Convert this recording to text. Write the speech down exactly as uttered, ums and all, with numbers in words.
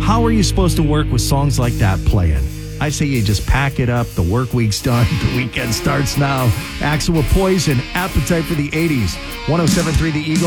How are you supposed to work with songs like that playing? I say you just pack it up. The work week's done. The weekend starts now. Axel with Poison, Appetite for the eighties. one oh seven point three The Eagle.